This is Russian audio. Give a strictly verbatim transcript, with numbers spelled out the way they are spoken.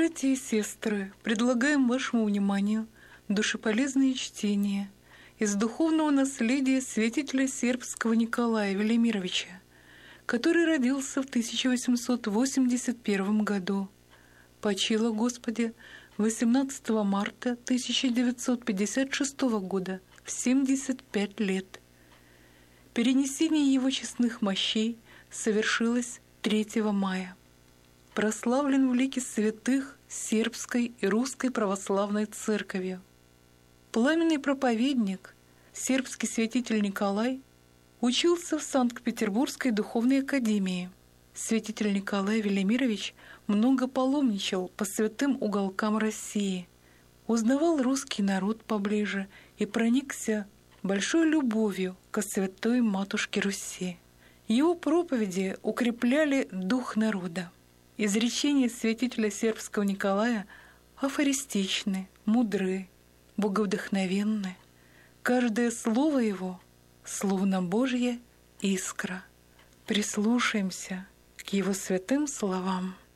Братья и сестры, предлагаем вашему вниманию душеполезные чтения из духовного наследия святителя сербского Николая Велимировича, который родился в тысяча восемьсот восемьдесят первом году. Почил, Господи, восемнадцатого марта тысяча девятьсот пятьдесят шестого года в семьдесят пять лет. Перенесение его честных мощей совершилось третьего мая. Прославлен в лике святых сербской и русской православной церковью. Пламенный проповедник, сербский святитель Николай, учился в Санкт-Петербургской духовной академии. Святитель Николай Велимирович много паломничал по святым уголкам России, узнавал русский народ поближе и проникся большой любовью ко святой Матушке Руси. Его проповеди укрепляли дух народа. Изречения святителя сербского Николая афористичны, мудры, боговдохновенны. Каждое слово его словно Божья искра. Прислушаемся к его святым словам.